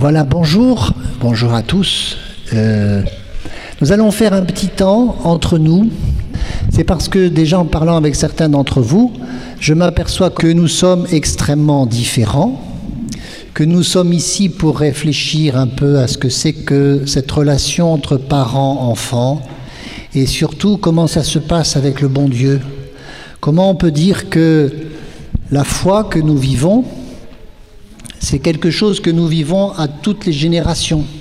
Voilà, bonjour à tous. Nous allons faire un petit temps entre nous. C'est parce que déjà en parlant avec certains d'entre vous, je m'aperçois que nous sommes extrêmement différents, que nous sommes ici pour réfléchir un peu à ce que c'est que cette relation entre parents-enfants et surtout comment ça se passe avec le bon Dieu. Comment on peut dire que la foi que nous vivons, c'est quelque chose que nous vivons à toutes les générations.